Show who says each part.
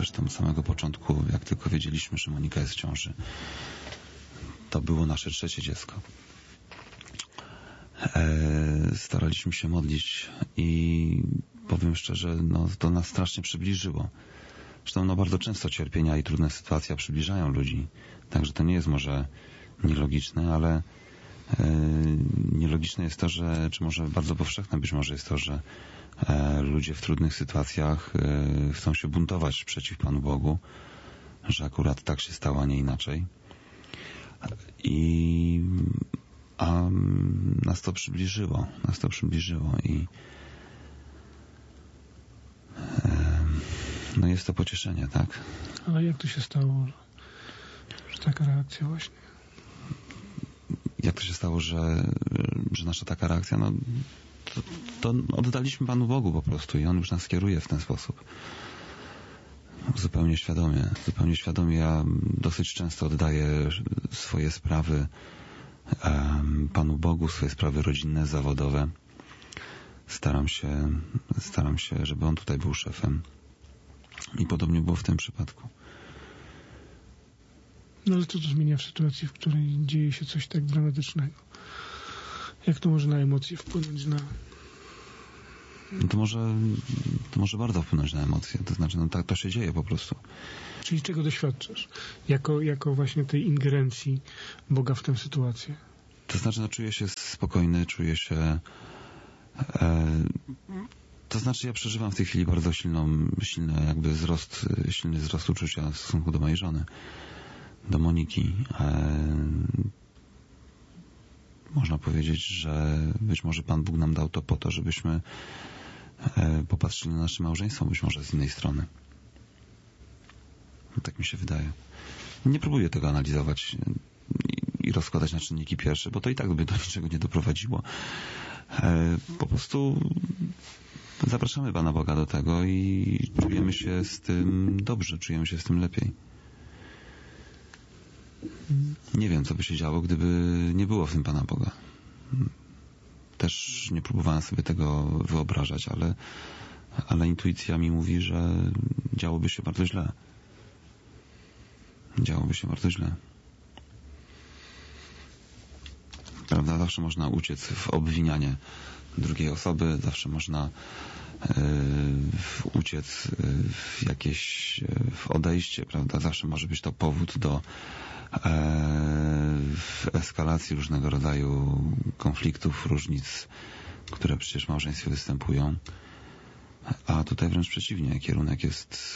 Speaker 1: zresztą od samego początku, jak tylko wiedzieliśmy, że Monika jest w ciąży. To było nasze 3. dziecko. Staraliśmy się modlić i powiem szczerze, no, to nas strasznie przybliżyło. Zresztą no, bardzo często cierpienia i trudne sytuacje przybliżają ludzi. Także to nie jest może nielogiczne, ale nielogiczne jest to, że, czy może bardzo powszechne być może jest to, że ludzie w trudnych sytuacjach chcą się buntować przeciw Panu Bogu, że akurat tak się stało, a nie inaczej. A nas to przybliżyło i no jest to pocieszenie, tak?
Speaker 2: Ale jak to się stało, że taka reakcja właśnie?
Speaker 1: Jak to się stało, że nasza taka reakcja, no to oddaliśmy Panu Bogu po prostu i On już nas kieruje w ten sposób. Zupełnie świadomie. Ja dosyć często oddaję swoje sprawy Panu Bogu, swoje sprawy rodzinne, zawodowe. Staram się, żeby On tutaj był szefem. I podobnie było w tym przypadku.
Speaker 2: No ale co to zmienia w sytuacji, w której dzieje się coś tak dramatycznego? Jak to może na emocje wpłynąć
Speaker 1: To może bardzo wpłynąć na emocje. To znaczy, no tak to się dzieje po prostu.
Speaker 2: Czyli czego doświadczasz? Jako właśnie tej ingerencji Boga w tę sytuację?
Speaker 1: To znaczy, no czuję się spokojny, czuję się... To znaczy, ja przeżywam w tej chwili bardzo silny jakby silny wzrost uczucia w stosunku do mojej żony, do Moniki. Można powiedzieć, że być może Pan Bóg nam dał to po to, żebyśmy popatrzyli na nasze małżeństwo, być może z innej strony. Tak mi się wydaje. Nie próbuję tego analizować i rozkładać na czynniki pierwsze, bo to i tak by do niczego nie doprowadziło. Po prostu zapraszamy Pana Boga do tego i czujemy się z tym dobrze, czujemy się z tym lepiej. Nie wiem, co by się działo, gdyby nie było w tym Pana Boga. Też nie próbowałem sobie tego wyobrażać, ale intuicja mi mówi, że działoby się bardzo źle. Prawda? Zawsze można uciec w obwinianie drugiej osoby, zawsze można uciec w jakieś w odejście, prawda? Zawsze może być to powód do w eskalacji różnego rodzaju konfliktów, różnic, które przecież w małżeństwie występują. A tutaj wręcz przeciwnie, kierunek jest